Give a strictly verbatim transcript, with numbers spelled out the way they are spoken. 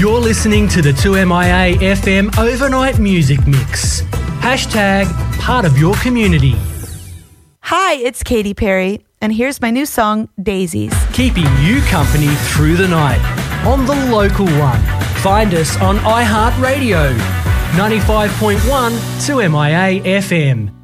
You're listening to the two M I A F M Overnight Music Mix. Hashtag part of your community. Hi, it's Katy Perry, and here's my new song, Daisies. Keeping you company through the night on the local one. Find us on iHeartRadio, ninety-five point one two M I A F M.